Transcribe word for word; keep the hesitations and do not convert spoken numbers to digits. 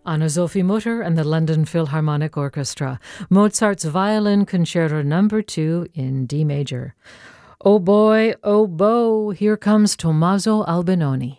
Anna Sophie Mutter and the London Philharmonic Orchestra, Mozart's Violin Concerto Number two in D major. Oh boy, oh boy, here comes Tommaso Albinoni.